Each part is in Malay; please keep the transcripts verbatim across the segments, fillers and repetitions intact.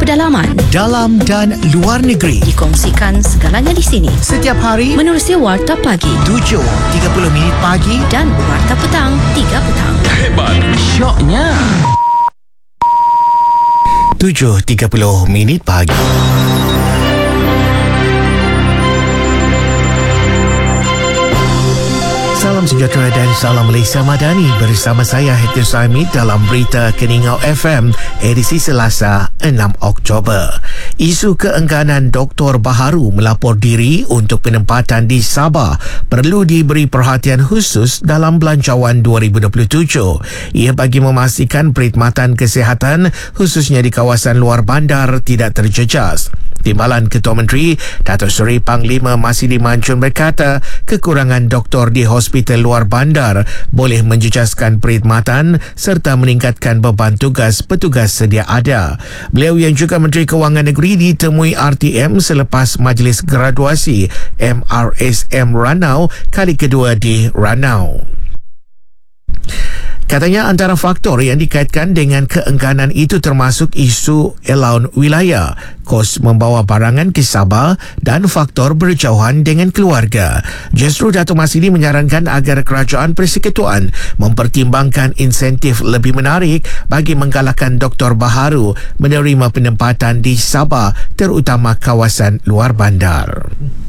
pedalaman, dalam dan luar negeri. dikongsikan segalanya di sini. Setiap hari Menerusi Warta Pagi tujuh tiga puluh minit pagi dan Warta Petang tiga petang. Hebat, syoknya. tujuh tiga puluh minit pagi. Salam sejahtera dan salam Malaysia Madani bersama saya Hector Saimid dalam Berita Keningau F M edisi Selasa enam Oktober. Isu keengganan Doktor Baharu melapor diri untuk penempatan di Sabah perlu diberi perhatian khusus dalam Belanjawan dua ribu dua puluh tujuh. Ia bagi memastikan perkhidmatan kesihatan khususnya di kawasan luar bandar tidak terjejas. Timbalan Ketua Menteri Datuk Seri Panglima Masidi Mancun berkata kekurangan doktor di hospital luar bandar boleh menjejaskan perkhidmatan serta meningkatkan beban tugas petugas sedia ada. Beliau yang juga Menteri Kewangan Negeri ditemui R T M selepas Majlis Graduasi M R S M Ranau kali kedua di Ranau. Katanya antara faktor yang dikaitkan dengan keengganan itu termasuk isu elaun wilayah, kos membawa barangan ke Sabah dan faktor berjauhan dengan keluarga. Justru Datuk Masidi menyarankan agar Kerajaan Persekutuan mempertimbangkan insentif lebih menarik bagi menggalakkan Doktor Baharu menerima penempatan di Sabah terutama kawasan luar bandar.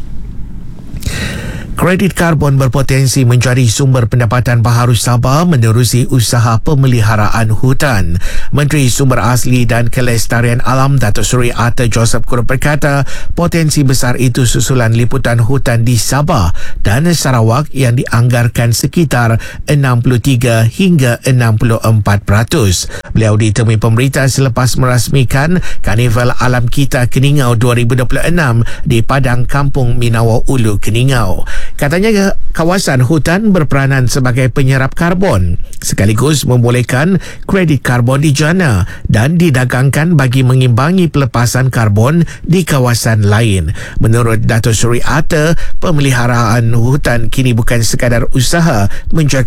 Kredit karbon berpotensi menjadi sumber pendapatan baharu Sabah menerusi usaha pemeliharaan hutan. Menteri Sumber Asli dan Kelestarian Alam Datuk Seri Arthur Joseph Kuro berkata potensi besar itu susulan liputan hutan di Sabah dan Sarawak yang dianggarkan sekitar enam puluh tiga hingga enam puluh empat peratus. Beliau ditemui pemberita selepas merasmikan Karnival Alam Kita Keningau dua ribu dua puluh enam di Padang Kampung Minawa Ulu, Keningau. Katanya kawasan hutan berperanan sebagai penyerap karbon sekaligus membolehkan kredit karbon dijana dan didagangkan bagi mengimbangi pelepasan karbon di kawasan lain. Menurut Datuk Seri Arthur, pemeliharaan hutan kini bukan sekadar usaha menjaga